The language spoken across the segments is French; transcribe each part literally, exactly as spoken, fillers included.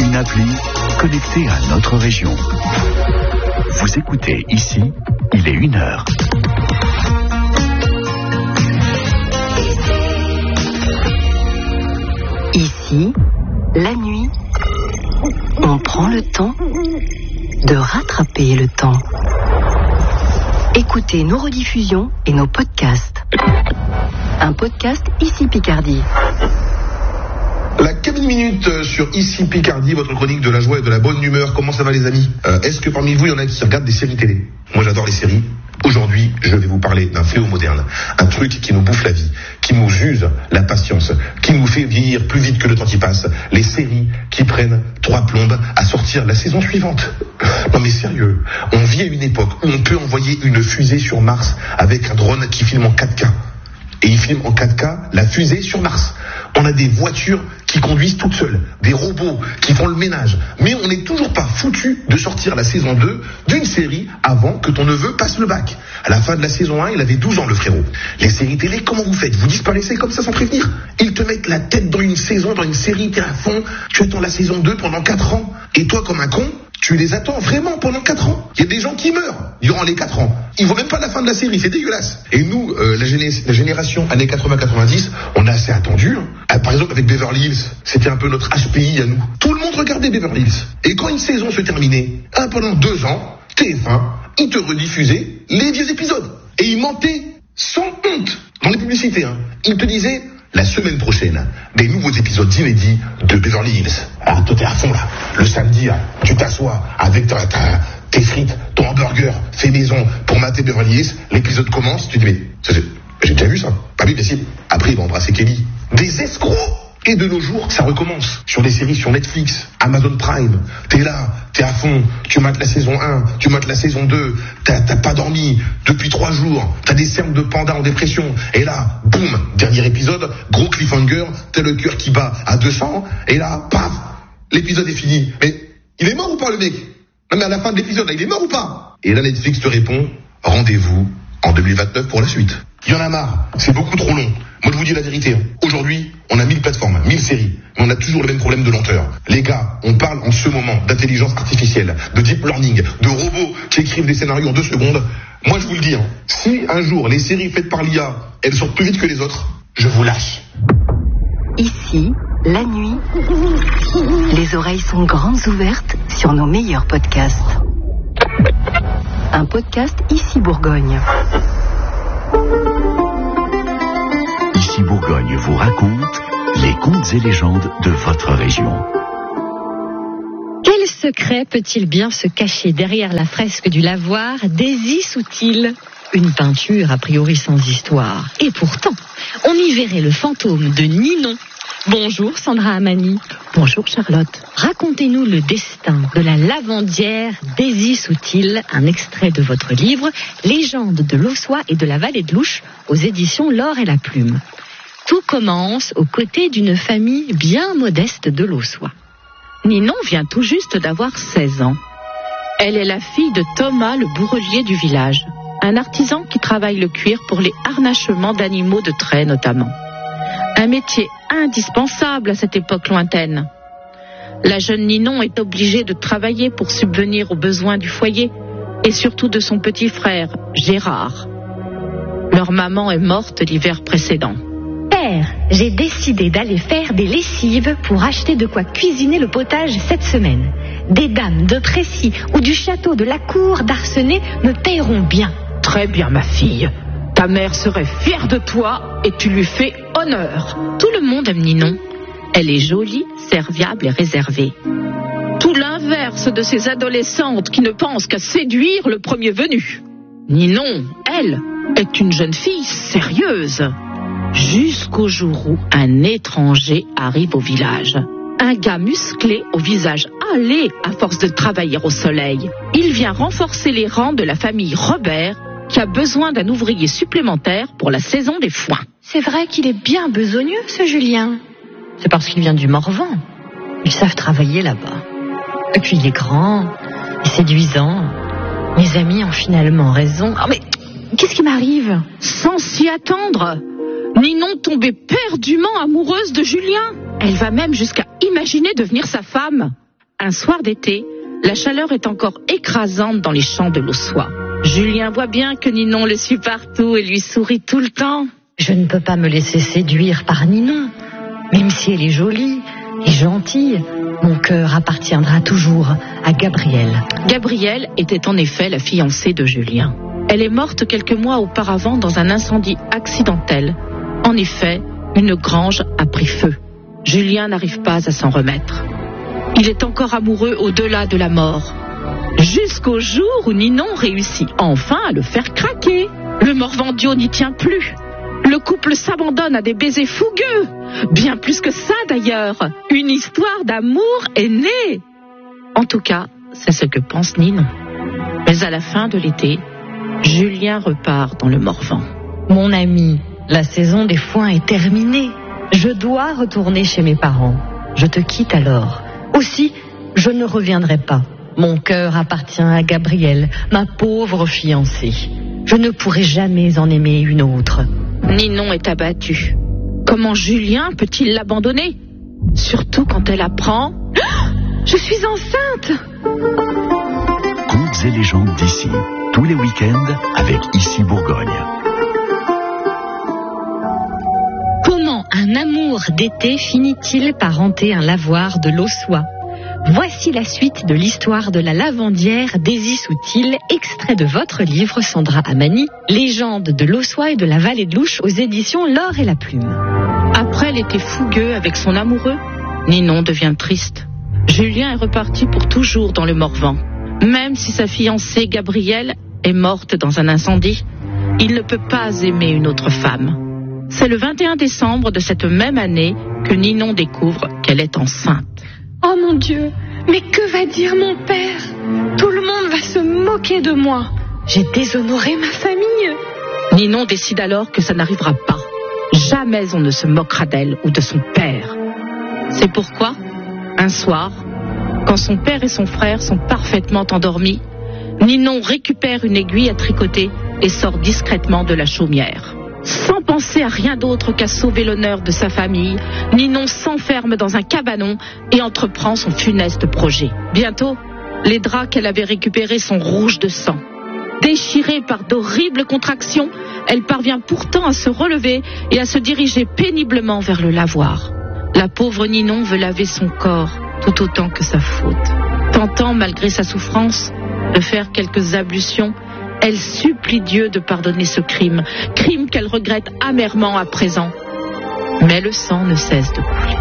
une appli connectée à notre région. Vous écoutez ici, il est une heure. Ici, la nuit, on prend le temps de rattraper le temps. Écoutez nos rediffusions et nos podcasts. Un podcast Ici Picardie. La quinze minutes sur Ici Picardie, votre chronique de la joie et de la bonne humeur. Comment ça va les amis ? euh, Est-ce que parmi vous, il y en a qui regardent des séries télé ? Moi j'adore les séries. Aujourd'hui, je vais vous parler d'un fléau moderne. Un truc qui nous bouffe la vie, qui nous use la patience, qui nous fait vieillir plus vite que le temps qui passe. Les séries qui prennent trois plombes à sortir la saison suivante. Non mais sérieux, on vit à une époque où on peut envoyer une fusée sur Mars avec un drone qui filme en quatre K. Et il filme en quatre K la fusée sur Mars. On a des voitures qui conduisent toutes seules, des robots qui font le ménage. Mais on n'est toujours pas foutu de sortir la saison deux d'une série avant que ton neveu passe le bac. À la fin de la saison un, il avait douze ans le frérot. Les séries télé, comment vous faites ? Vous disparaissez comme ça sans prévenir ? Ils te mettent la tête dans une saison, dans une série, t'es à fond, tu attends la saison deux pendant quatre ans. Et toi comme un con, tu les attends vraiment pendant quatre ans. Il y a des gens qui meurent durant les quatre ans. Ils voient même pas la fin de la série, c'est dégueulasse. Et nous, euh, la, géné- la génération années quatre-vingts quatre-vingt-dix, on a assez attendu. Hein. Ah, par exemple avec Beverly Hills, c'était un peu notre H P I à nous. Tout le monde regardait Beverly Hills. Et quand une saison se terminait, ah, pendant deux ans, T F un, ils te rediffusaient les vieux épisodes. Et ils mentaient sans honte dans les publicités. Hein. Ils te disaient... La semaine prochaine, des nouveaux épisodes inédits de Beverly Hills. Ah, toi t'es à fond là. Le samedi, là, tu t'assois avec ta, ta, tes frites, ton hamburger fait maison pour mater Beverly Hills. L'épisode commence, tu te dis mais ça, c'est, j'ai déjà vu ça. Pas vu, mais si. Après il va embrasser Kelly. Des escrocs. Et de nos jours, ça recommence. Sur des séries sur Netflix, Amazon Prime. T'es là, t'es à fond. Tu mates la saison un, tu mates la saison deux. T'as, t'as pas dormi depuis trois jours. T'as des cernes de panda en dépression. Et là, boum, dernier épisode, gros cliffhanger. T'as le cœur qui bat à deux cents. Et là, paf, l'épisode est fini. Mais il est mort ou pas le mec ? Non mais à la fin de l'épisode, là, il est mort ou pas ? Et là, Netflix te répond, rendez-vous en deux mille vingt-neuf pour la suite. Il y en a marre, c'est beaucoup trop long. Moi je vous dis la vérité, aujourd'hui on a mille plateformes, mille séries, mais on a toujours le même problème de lenteur. Les gars, on parle en ce moment d'intelligence artificielle, de deep learning, de robots qui écrivent des scénarios en deux secondes. Moi je vous le dis, hein, si un jour les séries faites par l'I A, elles sortent plus vite que les autres, je vous lâche. Ici, la nuit, les oreilles sont grandes ouvertes sur nos meilleurs podcasts. Un podcast Ici Bourgogne. Ici Bourgogne vous raconte les contes et légendes de votre région. Quel secret peut-il bien se cacher derrière la fresque du lavoir Daisy sous-il ? Une peinture a priori sans histoire. Et pourtant, on y verrait le fantôme de Ninon. Bonjour Sandra Amani. Bonjour Charlotte. Racontez-nous le destin de la lavandière Daisy Sous-il, un extrait de votre livre « Légende de l'Ossois et de la vallée de l'Ouche » aux éditions L'Or et la Plume. Tout commence aux côtés d'une famille bien modeste de l'Ossois. Ninon vient tout juste d'avoir seize ans. Elle est la fille de Thomas, le bourrelier du village, un artisan qui travaille le cuir pour les harnachements d'animaux de trait notamment. Un métier indispensable à cette époque lointaine. La jeune Ninon est obligée de travailler pour subvenir aux besoins du foyer et surtout de son petit frère, Gérard. Leur maman est morte l'hiver précédent. Père, j'ai décidé d'aller faire des lessives pour acheter de quoi cuisiner le potage cette semaine. Des dames de Précy ou du château de la cour d'Arcenay me paieront bien. Très bien, ma fille. Ta mère serait fière de toi et tu lui fais honneur. Tout le monde aime Ninon. Elle est jolie, serviable et réservée. Tout l'inverse de ces adolescentes qui ne pensent qu'à séduire le premier venu. Ninon, elle, est une jeune fille sérieuse. Jusqu'au jour où un étranger arrive au village. Un gars musclé au visage hâlé à force de travailler au soleil. Il vient renforcer les rangs de la famille Robert qui a besoin d'un ouvrier supplémentaire pour la saison des foins. C'est vrai qu'il est bien besogneux, ce Julien. C'est parce qu'il vient du Morvan. Ils savent travailler là-bas. Et puis il est grand, et séduisant. Mes amis ont finalement raison. Oh mais qu'est-ce qui m'arrive ? Sans s'y attendre, Ninon tombe éperdument amoureuse de Julien. Elle va même jusqu'à imaginer devenir sa femme. Un soir d'été, la chaleur est encore écrasante dans les champs de l'Aussois. Julien voit bien que Ninon le suit partout et lui sourit tout le temps. Je ne peux pas me laisser séduire par Ninon. Même si elle est jolie et gentille, mon cœur appartiendra toujours à Gabrielle. Gabrielle était en effet la fiancée de Julien. Elle est morte quelques mois auparavant dans un incendie accidentel. En effet, une grange a pris feu. Julien n'arrive pas à s'en remettre. Il est encore amoureux au-delà de la mort. Jusqu'au jour où Ninon réussit enfin à le faire craquer. Le Morvandiau n'y tient plus. Le couple s'abandonne à des baisers fougueux. Bien plus que ça d'ailleurs. Une histoire d'amour est née. En tout cas, c'est ce que pense Ninon. Mais à la fin de l'été, Julien repart dans le Morvan. Mon ami, la saison des foins est terminée. Je dois retourner chez mes parents. Je te quitte alors. Aussi, je ne reviendrai pas. Mon cœur appartient à Gabrielle, ma pauvre fiancée. Je ne pourrai jamais en aimer une autre. Ninon est abattue. Comment Julien peut-il l'abandonner? Surtout quand elle apprend... Je suis enceinte! Contes et légendes d'ici, tous les week-ends avec Ici Bourgogne. Comment un amour d'été finit-il par hanter un lavoir de l'Aussois? Voici la suite de l'histoire de la lavandière Daisy Soutil, extrait de votre livre Sandra Amani, Légende de l'Aussois et de la vallée de l'Ouche aux éditions L'Or et la Plume. Après l'été fougueux avec son amoureux, Ninon devient triste. Julien est reparti pour toujours dans le Morvan. Même si sa fiancée Gabrielle est morte dans un incendie, il ne peut pas aimer une autre femme. C'est le vingt et un décembre de cette même année que Ninon découvre qu'elle est enceinte. Oh mon Dieu, mais que va dire mon père? Tout le monde va se moquer de moi. J'ai déshonoré ma famille. Ninon décide alors que ça n'arrivera pas. Jamais on ne se moquera d'elle ou de son père. C'est pourquoi, un soir, quand son père et son frère sont parfaitement endormis, Ninon récupère une aiguille à tricoter et sort discrètement de la chaumière. Sans penser à rien d'autre qu'à sauver l'honneur de sa famille, Ninon s'enferme dans un cabanon et entreprend son funeste projet. Bientôt, les draps qu'elle avait récupérés sont rouges de sang. Déchirée par d'horribles contractions, elle parvient pourtant à se relever et à se diriger péniblement vers le lavoir. La pauvre Ninon veut laver son corps tout autant que sa faute. Tentant, malgré sa souffrance, de faire quelques ablutions, elle supplie Dieu de pardonner ce crime, crime qu'elle regrette amèrement à présent. Mais le sang ne cesse de couler.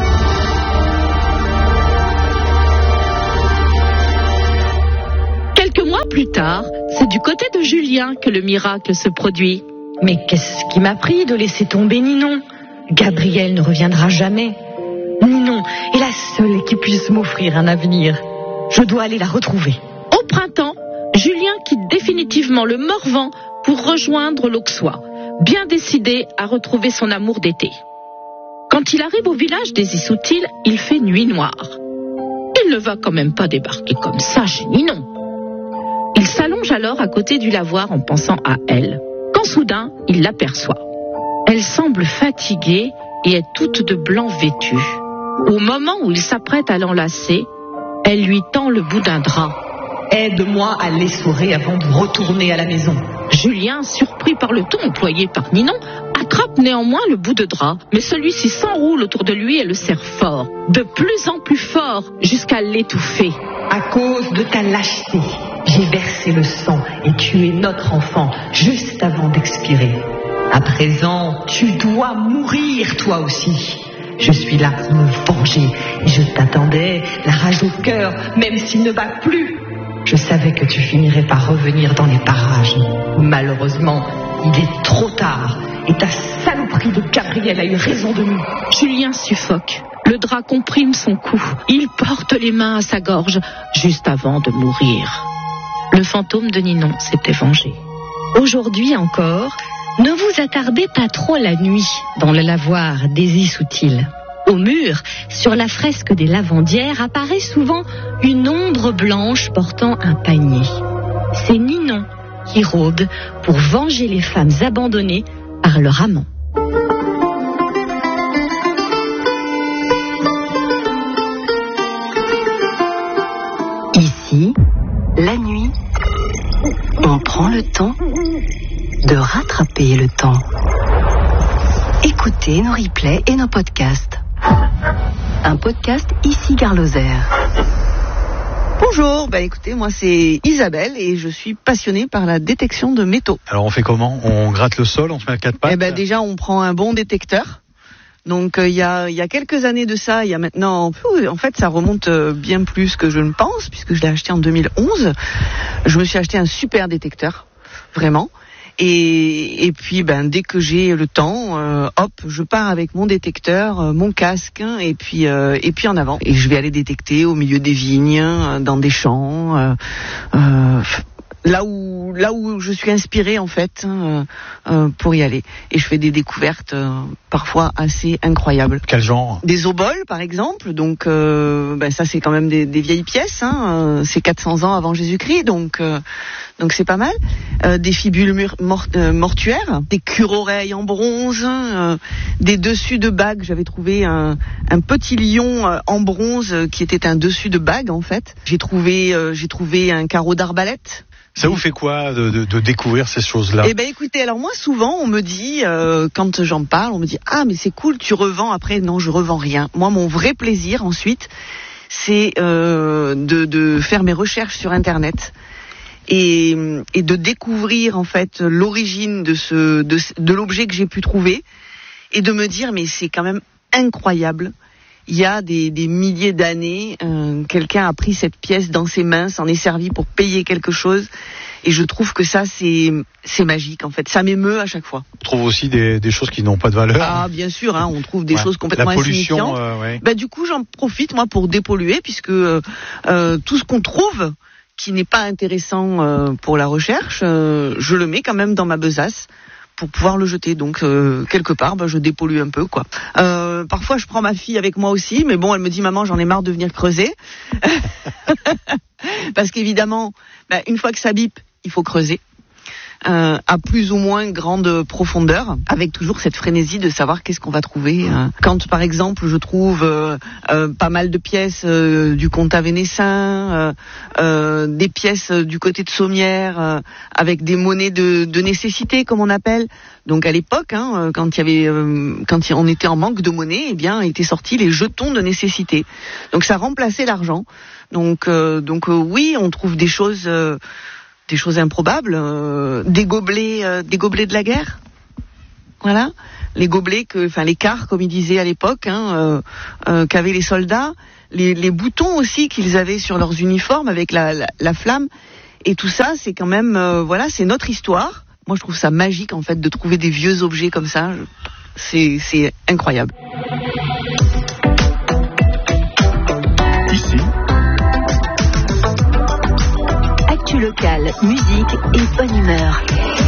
Quelques mois plus tard, c'est du côté de Julien que le miracle se produit. Mais qu'est-ce qui m'a pris de laisser tomber Ninon? Gabrielle ne reviendra jamais. Ninon est la seule qui puisse m'offrir un avenir. Je dois aller la retrouver. Au printemps, Julien quitte définitivement le Morvan pour rejoindre l'Auxois, bien décidé à retrouver son amour d'été. Quand il arrive au village des Issoutil, il fait nuit noire. Il ne va quand même pas débarquer comme ça chez Ninon. Il s'allonge alors à côté du lavoir en pensant à elle, quand soudain il l'aperçoit. Elle semble fatiguée et est toute de blanc vêtue. Au moment où il s'apprête à l'enlacer, elle lui tend le bout d'un drap. Aide-moi à l'essorer avant de retourner à la maison. Julien, surpris par le ton employé par Ninon, attrape néanmoins le bout de drap, mais celui-ci s'enroule autour de lui et le serre fort, de plus en plus fort, jusqu'à l'étouffer. À cause de ta lâcheté, j'ai versé le sang et tué notre enfant juste avant d'expirer. À présent, tu dois mourir toi aussi. Je suis là pour me venger et je t'attendais, la rage au cœur, même s'il ne bat plus. Je savais que tu finirais par revenir dans les parages. Malheureusement, il est trop tard et ta saloperie de Gabrielle a eu raison de nous. Julien suffoque. Le drap comprime son cou. Il porte les mains à sa gorge juste avant de mourir. Le fantôme de Ninon s'était vengé. Aujourd'hui encore, ne vous attardez pas trop la nuit dans le lavoir Daisy Soutil. Au mur, sur la fresque des lavandières, apparaît souvent une ombre blanche portant un panier. C'est Ninon qui rôde pour venger les femmes abandonnées par leur amant. la nuit, on prend le temps de rattraper le temps. Écoutez nos replays et nos podcasts. Un podcast ici Gare Lozère. Bonjour, bah écoutez, moi c'est Isabelle et je suis passionnée par la détection de métaux. Alors on fait comment ? On gratte le sol, on se met à quatre pattes ? Eh ben déjà on prend un bon détecteur. Donc il euh, y a il y a quelques années de ça, il y a maintenant en fait ça remonte bien plus que je ne pense puisque je l'ai acheté en deux mille onze. Je me suis acheté un super détecteur, vraiment. Et, et puis ben dès que j'ai le temps, euh, hop, je pars avec mon détecteur, euh, mon casque, hein, et puis euh, et puis en avant. Et je vais aller détecter au milieu des vignes, euh, dans des champs, euh, euh, là où là où je suis inspirée en fait hein, euh, pour y aller. Et je fais des découvertes euh, parfois assez incroyables. Quel genre ? Des oboles par exemple. Donc euh, ben ça c'est quand même des, des vieilles pièces. Hein, euh, c'est quatre cents ans avant Jésus-Christ. Donc euh, donc c'est pas mal. Euh, des fibules mur- mort- euh, mortuaires, des cure-oreilles en bronze, euh, des dessus de bagues. J'avais trouvé un, un petit lion euh, en bronze euh, qui était un dessus de bague en fait. J'ai trouvé euh, j'ai trouvé un carreau d'arbalète. Ça vous fait quoi de, de, de découvrir ces choses-là ? Eh ben écoutez, alors moi souvent on me dit, euh, quand j'en parle, on me dit ah mais c'est cool, tu revends. Après non, je revends rien. Moi mon vrai plaisir ensuite, c'est euh, de, de faire mes recherches sur Internet et, et de découvrir en fait l'origine de ce de, de l'objet que j'ai pu trouver et de me dire mais c'est quand même incroyable. Il y a des, des milliers d'années, euh, quelqu'un a pris cette pièce dans ses mains, s'en est servi pour payer quelque chose. Et je trouve que ça, c'est, c'est magique, en fait. Ça m'émeut à chaque fois. On trouve aussi des, des choses qui n'ont pas de valeur. Ah, bien sûr, hein, on trouve des ouais. choses complètement La pollution, insignifiantes. euh, ouais. Bah, du coup, j'en profite, moi, pour dépolluer, puisque euh, euh, tout ce qu'on trouve qui n'est pas intéressant euh, pour la recherche, euh, je le mets quand même dans ma besace pour pouvoir le jeter. Donc euh, quelque part bah, je dépollue un peu quoi. Euh, parfois je prends ma fille avec moi aussi, mais bon elle me dit maman j'en ai marre de venir creuser parce qu'évidemment bah, une fois que ça bip il faut creuser euh, à plus ou moins grande profondeur, avec toujours cette frénésie de savoir qu'est-ce qu'on va trouver. Euh. Quand par exemple je trouve euh, euh, pas mal de pièces euh, du comte Vénessin, euh, euh, des pièces du côté de Sommières, euh, avec des monnaies de, de nécessité comme on appelle. Donc à l'époque, hein, quand il y avait, euh, quand on était en manque de monnaie, eh bien étaient sortis les jetons de nécessité. Donc ça remplaçait l'argent. Donc euh, donc euh, oui, on trouve des choses. Euh, Des choses improbables, euh, des gobelets, euh, des gobelets de la guerre, voilà, les gobelets que, enfin les quarts comme ils disaient à l'époque, hein, euh, euh, qu'avaient les soldats, les, les boutons aussi qu'ils avaient sur leurs uniformes avec la, la, la flamme, et tout ça, c'est quand même, euh, voilà, c'est notre histoire. Moi, je trouve ça magique en fait de trouver des vieux objets comme ça. C'est, c'est incroyable. Ici, Actu locale, musique et bonne humeur.